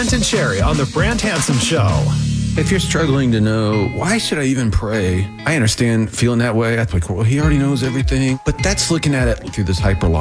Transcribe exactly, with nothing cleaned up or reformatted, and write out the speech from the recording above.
Brant and Sherry on the Brant Hanson Show. If you're struggling to know, why should I even pray? I understand feeling that way. That's like, well, he already knows everything. But that's looking at it through this hyper